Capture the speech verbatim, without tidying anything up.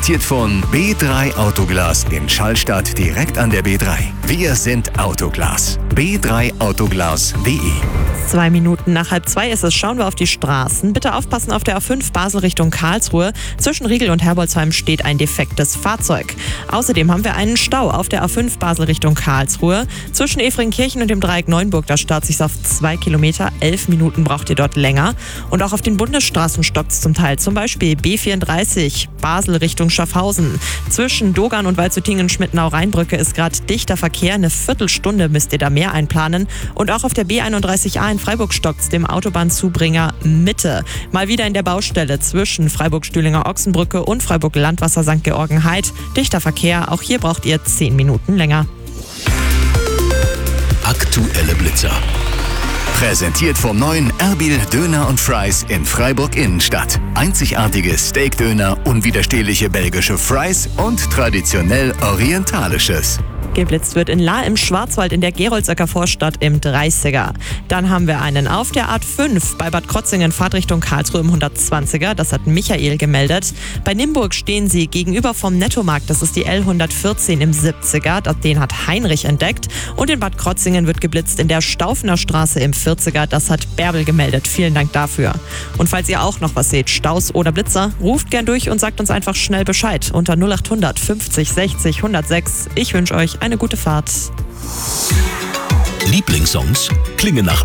Präsentiert von B drei Autoglas in Schallstadt direkt an der B drei. Wir sind Autoglas. b drei autoglas punkt de. Zwei Minuten nach halb zwei ist es. Schauen wir auf die Straßen. Bitte aufpassen auf der A fünf Basel Richtung Karlsruhe. Zwischen Riegel und Herbolzheim steht ein defektes Fahrzeug. Außerdem haben wir einen Stau auf der A fünf Basel Richtung Karlsruhe. Zwischen Efringkirchen und dem Dreieck Neuenburg, da staut sich auf zwei Kilometer. Elf Minuten braucht ihr dort länger. Und auch auf den Bundesstraßen stockt es zum Teil. Zum Beispiel B vierunddreißig Basel Richtung Schaffhausen. Zwischen Dogan und Waldshüttingen-Schmittenau-Rheinbrücke ist gerade dichter Verkehr. Eine Viertelstunde müsst ihr da mehr einplanen. Und auch auf der B einunddreißig A in Freiburg stockt's, dem Autobahnzubringer Mitte. Mal wieder in der Baustelle zwischen Freiburg-Stühlinger-Ochsenbrücke und Freiburg-Landwasser Sankt Georgenheit. Dichter Verkehr, auch hier braucht ihr zehn Minuten länger. Aktuelle Blitzer. Präsentiert vom neuen Erbil Döner und Fries in Freiburg Innenstadt. Einzigartige Steakdöner, unwiderstehliche belgische Fries und traditionell orientalisches. Geblitzt wird in Lahr im Schwarzwald in der Geroldsöcker Vorstadt im dreißiger. Dann haben wir einen auf der A fünf bei Bad Krotzingen Fahrtrichtung Karlsruhe im hundertzwanziger. Das hat Michael gemeldet. Bei Nimburg stehen sie gegenüber vom Nettomarkt. Das ist die L hundertvierzehn im siebziger. Den hat Heinrich entdeckt. Und in Bad Krotzingen wird geblitzt in der Staufener Straße im vierziger. Das hat Bärbel gemeldet. Vielen Dank dafür. Und falls ihr auch noch was seht, Staus oder Blitzer, ruft gern durch und sagt uns einfach schnell Bescheid unter null achthundert fünfzig sechzig hundertsechs. Ich wünsche euch eine gute Fahrt. Lieblingssongs klingen nach